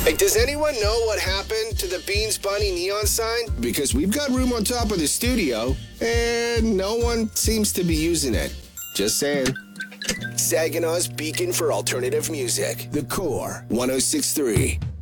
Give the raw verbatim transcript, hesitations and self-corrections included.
Hey, does anyone know what happened to the Beans Bunny neon sign? Because we've got room on top of the studio, and no one seems to be using it. Just saying. Saginaw's beacon for alternative music. The Core one oh six point three.